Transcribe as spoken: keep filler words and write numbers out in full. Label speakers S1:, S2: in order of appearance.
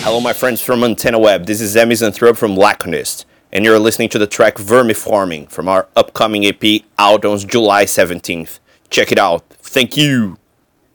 S1: Hello, my friends from Antenna Web. This is Emisanthrope from Laconist, and you're listening to the track Vermiforming from our upcoming E P out on July seventeenth. Check it out. Thank you.